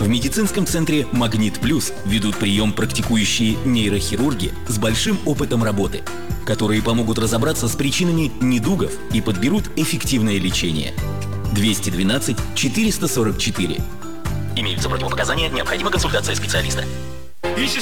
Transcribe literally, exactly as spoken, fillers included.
В медицинском центре «Магнит Плюс» ведут прием практикующие нейрохирурги с большим опытом работы, которые помогут разобраться с причинами недугов и подберут эффективное лечение. двести двенадцать четыреста сорок четыре. Имеются противопоказания, необходима консультация специалиста.